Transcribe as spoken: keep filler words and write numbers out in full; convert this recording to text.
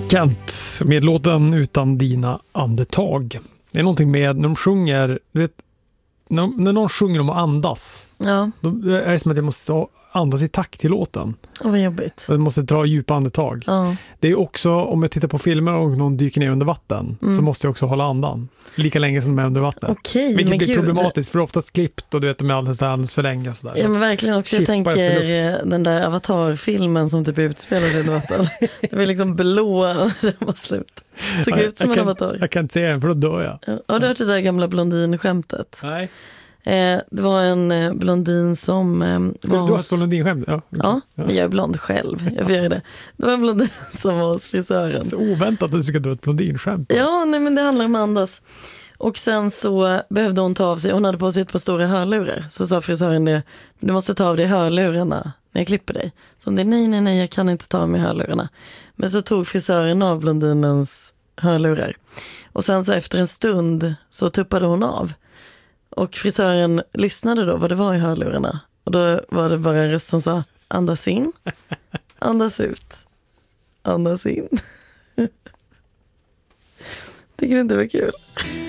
Kent med låten Utan dina andetag. Det är någonting med när de sjunger, du vet, när, när någon sjunger om att andas, ja. Då är det som att jag måste andas i takt till låten. Oh, vad jobbigt. Jag måste dra djupa andetag. Ja. Det är också, om jag tittar på filmer och någon dyker ner under vatten, mm. så måste jag också hålla andan lika länge som de är under vatten. Okej, vilket men blir gud. problematiskt, för oftast klippt och du vet, de är alldeles, alldeles för länge. Så där. Ja, men verkligen också. Jag Chippa tänker den där Avatar-filmen som typ utspelar sig under vatten. Det var liksom blå när den var slut. Såg ja, ut som en kan, avatar. Jag kan inte se den, för då dör jag. Ja, har du hört det där gamla blondinskämtet? Nej. Eh, det var en eh, blondin som eh, Ska var du hos... ha ett blondinskämt? Ja, ja, ja, men jag är blond själv. Jag får göra det. Det var en blondin som var hos frisören. Så oväntat att du ska dra ett blondinskämt. Ja, nej, men det handlar om andas. Och sen så behövde hon ta av sig, hon hade på sig ett par stora hörlurar. Så sa frisören det, du måste ta av dig hörlurarna när jag klipper dig. Så hon det, nej, nej, nej, jag kan inte ta av mig hörlurarna. Men så tog frisören av blondinens hörlurar. Och sen så efter en stund så tuppade hon av. Och frisören lyssnade då vad det var i hörlurarna. Och då var det bara en röst som sa, andas in, andas ut, andas in. Tycker du inte det var kul?